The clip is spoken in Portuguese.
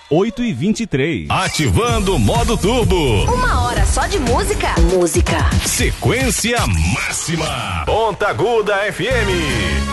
8h23. Ativando o modo turbo. 1 hora só de música. Sequência máxima. Ponta Aguda FM.